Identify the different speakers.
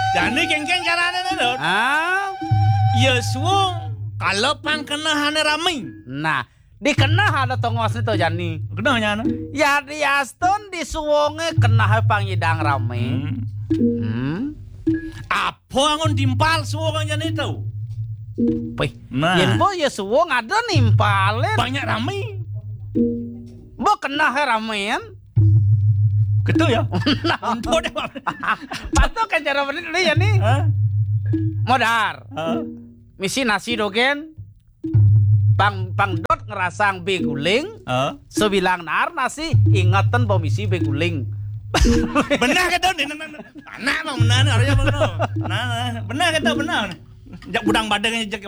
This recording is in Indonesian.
Speaker 1: Jadi kengkeng caranya Dot.
Speaker 2: Ah,
Speaker 1: Ya suwung kalau pangkenahane rame.
Speaker 2: nah, dikenah ada tongos itu Jani.
Speaker 1: Kenanya ana?
Speaker 2: Ya di Aston di suwonge kenah pangidang rame.
Speaker 1: Apa angon dimpal suwung jane itu?
Speaker 2: Pih,
Speaker 1: Nah.
Speaker 2: yen bo ya suwong ada nimpalen.
Speaker 1: Banyak rame.
Speaker 2: Bo kenah ramean.
Speaker 1: Gitu ya. Untuk deh.
Speaker 2: Patok kan cara bener ini ya nih.
Speaker 1: Hah?
Speaker 2: Modar.
Speaker 1: Hah?
Speaker 2: Misi nasi dogen. Pang dot ngerasang beguling.
Speaker 1: Hah?
Speaker 2: Sebilang nar nasi ingatan bo misi beguling.
Speaker 1: Benar kata nih, benar bang, benar harusnya benar. Nah, benar kata benar. Jak budang badang jak